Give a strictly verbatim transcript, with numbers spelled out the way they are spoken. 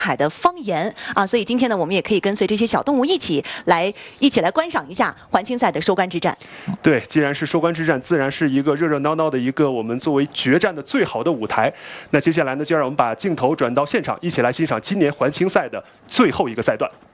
海的方言啊，所以今天呢，我们也可以跟随这些小动物一起来，一起来观赏一下环青赛的收官之战。 对，既然是收官之战，自然是一个热热闹闹的一个我们作为决战的最好的舞台。那接下来呢，就让我们把镜头转到现场，一起来欣赏今年环青赛的最后一个赛段。